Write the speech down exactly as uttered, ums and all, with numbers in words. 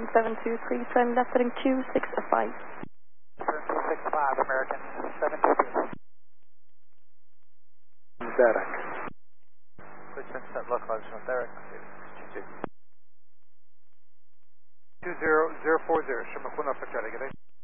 seven two three, turn left heading two six five. Turn two six five, American seven two three. Derek. Switch and set localization with Derek. two zero zero four zero, Shimakuna Pachaligate.